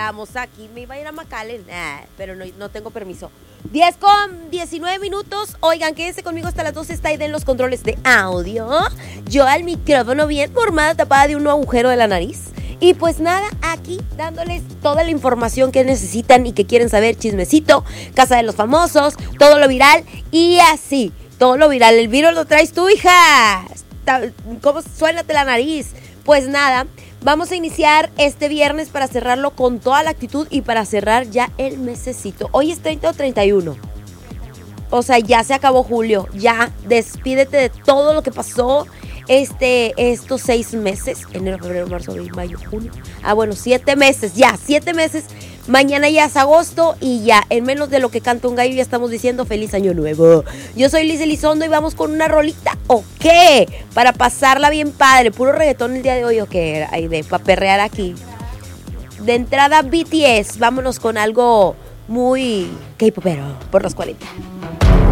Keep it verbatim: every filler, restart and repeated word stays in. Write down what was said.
estamos aquí. Me iba a ir a McAllen, nah, pero no, no tengo permiso. diez con diecinueve minutos. Oigan, quédense conmigo hasta las doce. Está ahí en los controles de audio. Yo al micrófono bien formada, tapada de un agujero de la nariz. Y pues nada, aquí dándoles toda la información que necesitan y que quieren saber. Chismecito, Casa de los Famosos, todo lo viral y así. Todo lo viral. El virus lo traes tú, hija. ¿Cómo suénate la nariz? Pues nada, vamos a iniciar este viernes para cerrarlo con toda la actitud y para cerrar ya el mesecito. Hoy es treinta o treinta y uno. O sea, ya se acabó julio. Ya, despídete de todo lo que pasó este, estos seis meses. Enero, febrero, marzo, abril, mayo, junio. Ah, bueno, siete meses. Ya, siete meses. Mañana ya es agosto y ya, en menos de lo que canta un gallo, ya estamos diciendo feliz año nuevo. Yo soy Liz Elizondo y vamos con una rolita, ¿o qué? Para pasarla bien padre. Puro reggaetón el día de hoy, ¿o qué? Ay, de pa' perrear aquí. De entrada, B T S. Vámonos con algo muy K-popero por los cuarenta.